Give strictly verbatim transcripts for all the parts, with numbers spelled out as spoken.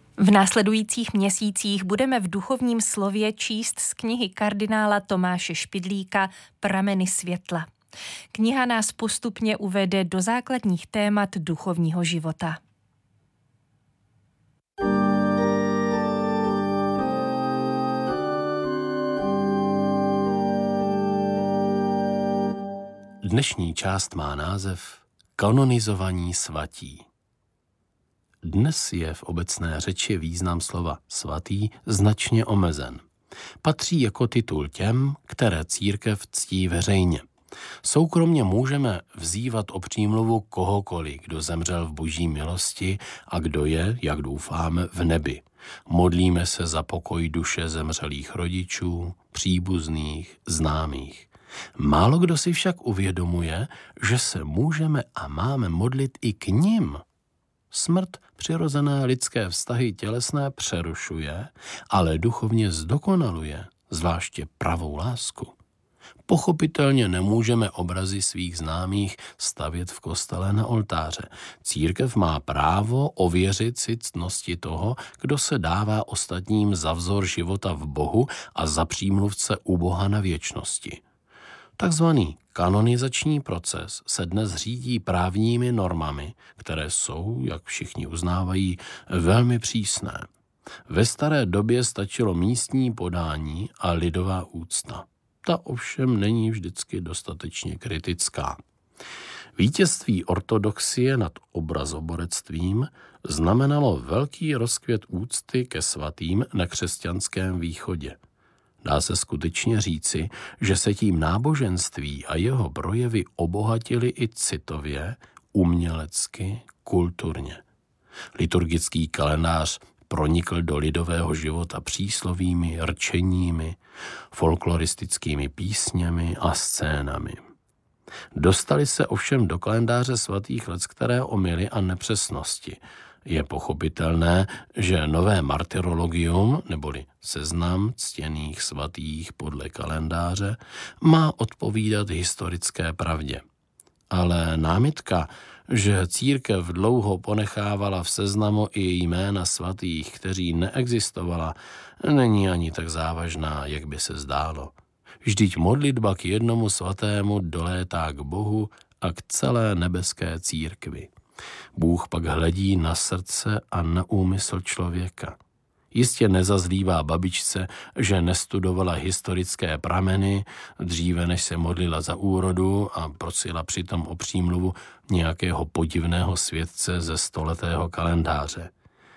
V následujících měsících budeme v duchovním slově číst z knihy kardinála Tomáše Špidlíka Prameny světla. Kniha nás postupně uvede do základních témat duchovního života. Dnešní část má název Kanonizovaní svatí. Dnes je v obecné řeči význam slova svatý značně omezen. Patří jako titul těm, které církev ctí veřejně. Soukromně můžeme vzývat o přímluvu kohokoliv, kdo zemřel v boží milosti a kdo je, jak doufáme, v nebi. Modlíme se za pokoj duše zemřelých rodičů, příbuzných, známých. Málo kdo si však uvědomuje, že se můžeme a máme modlit i k nim. Smrt přirozené lidské vztahy tělesné přerušuje, ale duchovně zdokonaluje, zvláště pravou lásku. Pochopitelně nemůžeme obrazy svých známých stavět v kostele na oltáře. Církev má právo ověřit si ctnosti toho, kdo se dává ostatním za vzor života v Bohu a za přímluvce u Boha na věčnosti. Takzvaný kanonizační proces se dnes řídí právními normami, které jsou, jak všichni uznávají, velmi přísné. Ve staré době stačilo místní podání a lidová úcta. Ta ovšem není vždycky dostatečně kritická. Vítězství ortodoxie nad obrazoborectvím znamenalo velký rozkvět úcty ke svatým na křesťanském východě. Dá se skutečně říci, že se tím náboženství a jeho projevy obohatily i citově, umělecky, kulturně. Liturgický kalendář pronikl do lidového života příslovími, rčeními, folkloristickými písněmi a scénami. Dostali se ovšem do kalendáře svatých leckteré omyly a nepřesnosti. Je pochopitelné, že nové martyrologium, neboli seznam ctěných svatých podle kalendáře, má odpovídat historické pravdě. Ale námitka, že církev dlouho ponechávala v seznamu i jména svatých, kteří neexistovala, není ani tak závažná, jak by se zdálo. Vždyť modlitba k jednomu svatému dolétá k Bohu a k celé nebeské církvi. Bůh pak hledí na srdce a na úmysl člověka. Jistě nezazlívá babičce, že nestudovala historické prameny dříve, než se modlila za úrodu a prosila přitom o přímluvu nějakého podivného světce ze stoletého kalendáře.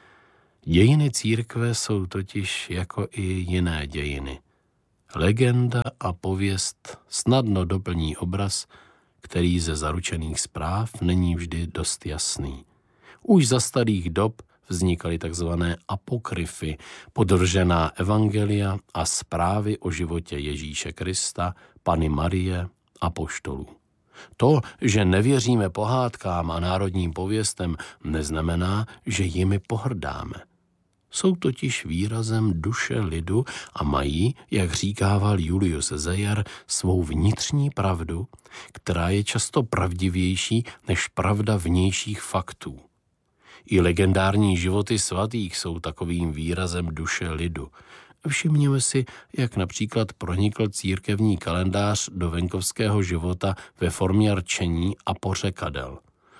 Dějiny církve jsou totiž jako i jiné dějiny. Legenda a pověst snadno doplní obraz, který ze zaručených zpráv není vždy dost jasný. Už za starých dob vznikaly takzvané apokryfy, podržená evangelia a zprávy o životě Ježíše Krista, Panny Marie, apoštolů. To, že nevěříme pohádkám a národním pověstem, neznamená, že jimi pohrdáme. Jsou totiž výrazem duše lidu a mají, jak říkával Julius Zeyer, svou vnitřní pravdu, která je často pravdivější než pravda vnějších faktů. I legendární životy svatých jsou takovým výrazem duše lidu. Všimněme si, jak například pronikl církevní kalendář do venkovského života ve formě rčení a pořekadel.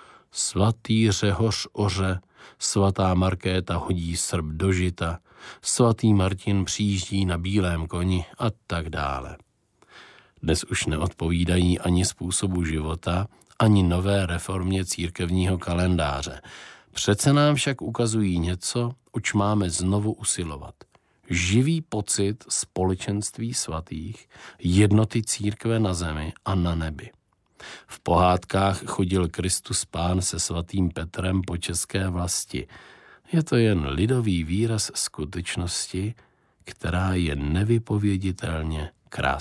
Svatý Řehoř oře, svatá Markéta hodí srp do žita, svatý Martin přijíždí na bílém koni a tak dále. Dnes už neodpovídají ani způsobu života, ani nové reformě církevního kalendáře. Přece nám však ukazují něco, oč máme znovu usilovat. Živý pocit společenství svatých, jednoty církve na zemi a na nebi. V pohádkách chodil Kristus Pán se svatým Petrem po české vlasti. Je to jen lidový výraz skutečnosti, která je nevypověditelně krásná.